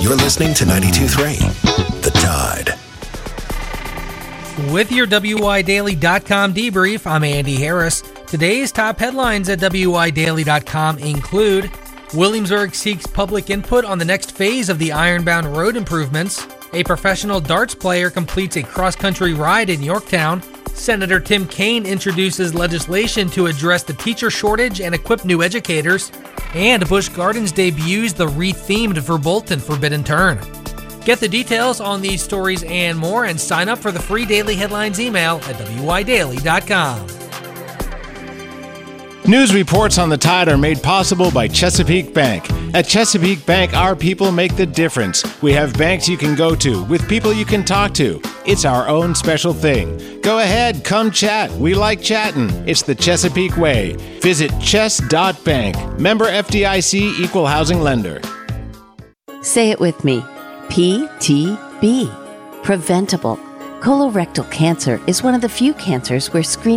You're listening to 92.3 The Tide. With your WIDaily.com debrief, I'm Andy Harris. Today's top headlines at WIDaily.com include Williamsburg seeks public input on the next phase of the Ironbound road improvements. A professional darts player completes a cross-country ride in Yorktown. Senator Tim Kaine introduces legislation to address the teacher shortage and equip new educators. And Busch Gardens debuts the re-themed Verbolten Forbidden Turn. Get the details on these stories and more, and sign up for the free daily headlines email at WIDaily.com. News reports on the Tide are made possible by Chesapeake Bank. At Chesapeake Bank, our people make the difference. We have banks you can go to with people you can talk to. It's our own special thing. Go ahead, come chat. We like chatting. It's the Chesapeake way. Visit chess.bank. Member FDIC, Equal Housing Lender. Say it with me. PTB. Preventable. Colorectal cancer is one of the few cancers where screening